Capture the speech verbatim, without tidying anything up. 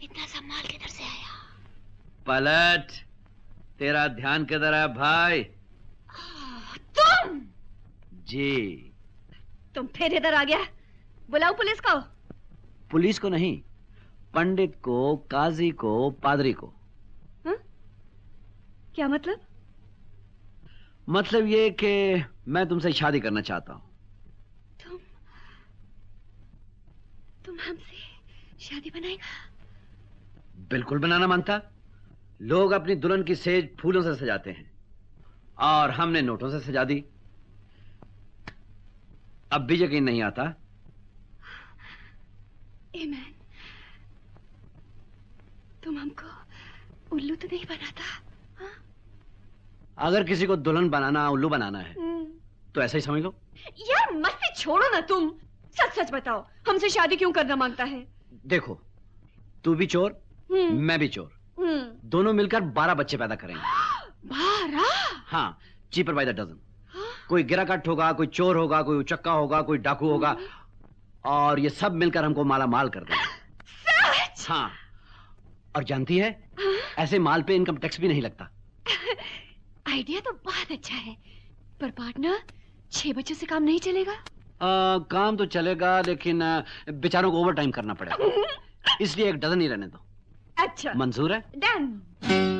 इतना सा माल किधर से आया? पलट, तेरा ध्यान किधर है भाई? तुम? जी। तुम फिर इधर आ गया। बुलाओ पुलिस को। पुलिस को नहीं, पंडित को, काजी को, पादरी को। हा? क्या मतलब? मतलब ये कि मैं तुमसे शादी करना चाहता हूं। तुम तुम हमसे शादी बनाएगा? बिल्कुल बनाना मानता। लोग अपनी दुल्हन की सेज फूलों से सजाते हैं और हमने नोटों से सजा दी। अब भी यकीन नहीं आता? ईमान, तुम हमको उल्लू तो नहीं बनाता? हा? अगर किसी को दुल्हन बनाना उल्लू बनाना है तो ऐसा ही समझ लो। यार मस्ती छोड़ो ना तुम। सच सच बताओ, हमसे शादी क्यों करना मांगता है? देखो, तू भी चोर, मैं भी चोर, दोनों मिलकर बारह बच्चे पैदा करेंगे। बारह? हाँ, चीपर बाय द डजन। कोई गिराकट होगा, कोई चोर होगा, कोई उचक्का होगा, कोई डाकू होगा, और ये सब मिलकर हमको माला माल कर देंगे। सच? हाँ, और जानती है, ऐसे माल पे इनकम टैक्स भी नहीं लगता। आइडिया तो बहुत अच्छा है, पर पार्टनर, छह बच्चों से काम नहीं चलेगा? आ, काम तो चलेगा, लेकिन बेचारों को ओवर टाइम करना पड़ेगा, इसलिए एक डजन ही रहने दो। अच्छा, मंजूर है? डन।